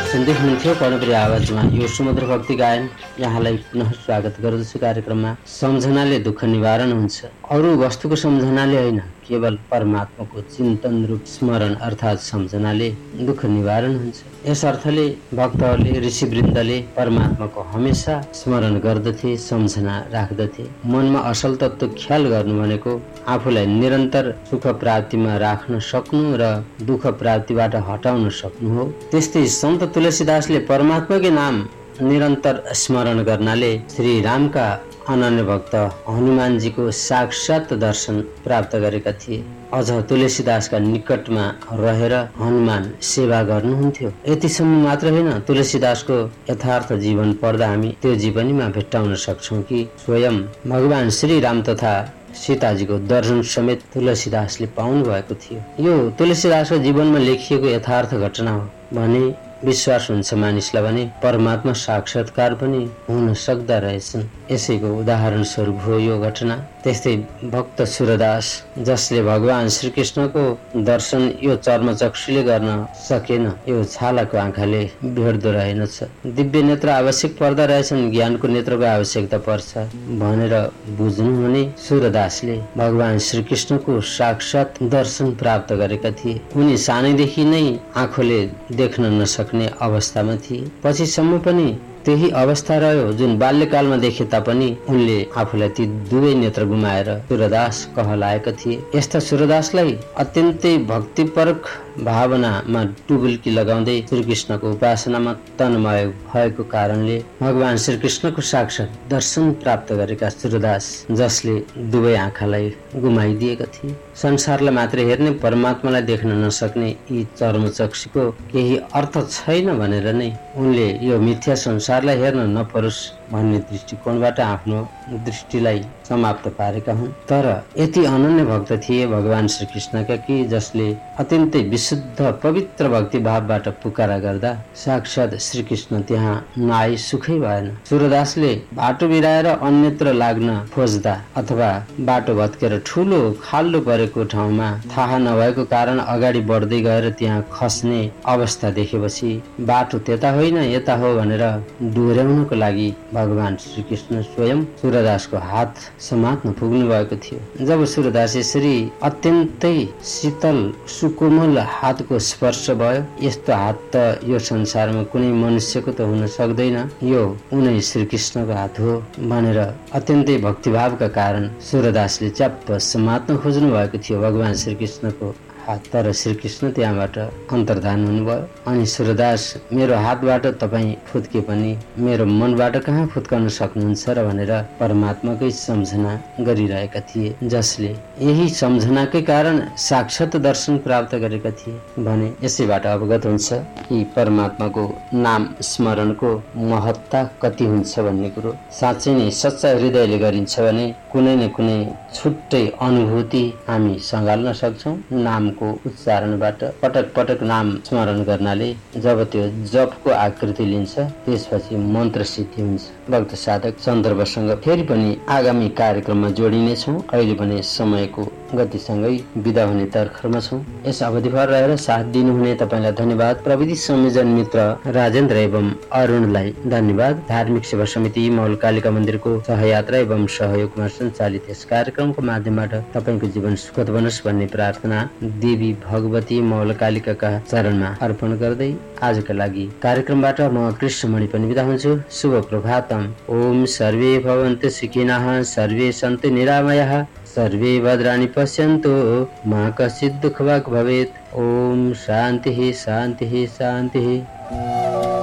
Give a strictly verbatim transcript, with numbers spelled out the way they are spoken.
सुन्दै हुनुहुन्थ्यो कर्णप्रिय आवाजमा यो सुमधुर भक्ति गायन। यहाँलाई पुनः स्वागत गर्दछु कार्यक्रममा। सम्झनाले दुःख निवारण हुन्छ, अरू वस्तुको सम्झनाले होइन, केवल परमात्माको चिन्तन रूप स्मरण अर्थात् सम्झनाले दुःख निवारण हुन्छ। यस अर्थले भक्तहरूले ऋषिवृन्दले परमात्माको हमेसा स्मरण गर्दथे, सम्झना राख्दथे। मनमा असल तत्त्व ख्याल गर्नु भनेको आफूलाई निरन्तर सुख प्राप्तिमा राख्न सक्नु र दुःख प्राप्तिबाट हटाउन सक्नु हो। त्यस्तै सन्त तुलसीदासले परमात्माकै नाम निरन्तर स्मरण गर्नाले श्री रामका अनन्य भक्त हनुमानजीको साक्षात दर्शन प्राप्त गरेका थिए। अझ तुलसीदासका निकटमा रहेर हनुमान सेवा गर्नुहुन्थ्यो। यतिसम्म मात्र होइन, तुलसीदासको यथार्थ जीवन पढ्दा हामी त्यो जीवनीमा भेट्टाउन सक्छौं कि स्वयं भगवान श्री राम तथा सीताजीको दर्शन समेत तुलसीदासले पाउनु भएको थियो। यो तुलसीदासको जीवनमा लेखिएको यथार्थ घटना हो भने विश्वास हुन्छ मानिसलाई भने परमात्मा साक्षात्कार पनि हुन सक्दा रहेछन्। यसैको उदाहरण स्वरूप हो यो घटना। त्यस्तै भक्त सूरदास, जसले भगवान श्रीकृष्णको दर्शन यो चर्मचक्षुले गर्न सकेन, यो छालाको आँखाले भेट्दो रहेनछ। दिव्य नेत्र आवश्यक पर्दा रहेछन्, ज्ञानको नेत्रको आवश्यकता पर्छ भनेर बुझ्नु हुने सूरदासले भगवान श्रीकृष्णको साक्षात दर्शन प्राप्त गरेका थिए। उनी सानैदेखि नै आँखाले देख्न नसक्ने अवस्थामा थिए। पछिसम्म पनि त्यही अवस्था रह्यो जुन बाल्यकालमा देखे तापनि उनले आफूलाई ती दुवै नेत्र गुमाएर सूरदास कहलाएका थिए। यस्ता सूरदासलाई अत्यन्तै भक्तिपरक भावनामा डुबुल्की लगाउँदै श्रीकृष्णको उपासनामा तन्मय भएको कारणले भगवान श्रीकृष्णको साक्षात दर्शन प्राप्त गरेका सूरदास, जसले दुवै आँखालाई गुमाइदिएका थिए, संसारलाई मात्र हेर्ने, परमात्मालाई देख्न नसक्ने यी चर्मचक्षुको केही अर्थ छैन भनेर नै उनले यो मिथ्या संसारलाई हेर्न नपरोस् भन्ने दृष्टिकोणबाट आफ्नो दृष्टिलाई समाप्त पारेका हुन्। तर यति अनन्य भक्त थिए भगवान श्रीकृष्णका कि जसले अत्यन्तै विशुद्ध पवित्र भक्ति भावबाट पुकारा गर्दा साक्षात श्रीकृष्ण त्यहाँ नआई सुखै भएन। सूरदासले बाटो बिराएर अन्यत्र लाग्न खोज्दा अथवा बाटो भत्केर ठुलो खाल्डो परेको ठाउँमा थाहा नभएको कारण अगाडि बढ्दै गएर त्यहाँ खस्ने अवस्था देखेपछि बाटो त्यता होइन यता हो भनेर डोर्याउनको लागि भगवान श्रीकृष्ण स्वयं सूरदासको हात समात्न पुग्नु भएको थियो। जब सूरदास यसरी अत्यन्तै शीतल सुकोमल हातको स्पर्श भयो, यस्तो हात त यो संसारमा कुनै मनुष्यको त हुन सक्दैन, यो उनै श्रीकृष्णको हात हो भनेर अत्यन्तै भक्तिभावका कारण सूरदासले च्याप्प समात्न खोज्नु भएको थियो भगवान श्रीकृष्णको हात। तर श्रीकृष्ण त्यहाँबाट अन्तर्धान हुनुभयो अनि सूरदास, मेरो हातबाट तपाईँ फुत्के पनि मेरो मनबाट कहाँ फुत्काउन सक्नुहुन्छ र भनेर परमात्माकै सम्झना गरिरहेका थिए, जसले यही सम्झनाकै कारण साक्षात दर्शन प्राप्त गरेका थिए भने यसैबाट अवगत हुन्छ कि परमात्माको नाम स्मरणको महत्ता कति हुन्छ भन्ने कुरो। साँच्चै नै सच्चा हृदयले गरिन्छ भने कुनै न कुनै छुट्टै अनुभूति हामी सँगाल्न सक्छौँ। नामको उच्चारणबाट पटक पटक नाम स्मरण गर्नाले जब त्यो जपको आकृति लिन्छ त्यसपछि मन्त्र सिद्धि हुन्छ। भक्त साधक सन्दर्भसँग फेरि पनि आगामी कार्यक्रममा जोडिनेछौँ। अहिले पनि समयको गतिसँगै बिदा हुने तर्खरमा छौँ। यस अवधिभर रहेर साथ दिनुहुने तपाईँलाई धन्यवाद। प्रविधि संयोजन मित्र राजेन्द्र एवं अरुणलाई धन्यवाद। धार्मिक सेवा समिति मौलकालिका मन्दिरको सहयात्रा एवं सहयोगमा सञ्चालित यस कार्यक्रमको माध्यमबाट तपाईँको जीवन सुखद बनोस् भन्ने प्रार्थना देवी भगवती मौलकालिकाका चरणमा अर्पण गर्दै आजका लागि कार्यक्रमबाट म कृष्णमणि पनि बिदा हुन्छु। शुभ प्रभातम। ओम सर्वे भवन्तु सुखिनः, सर्वे सन्तु निरामयः, सर्वे भद्राणि पश्यन्तु, मा कश्चित् दुःखभाग् भवेत्। ओम शान्तिः शान्तिः शान्तिः।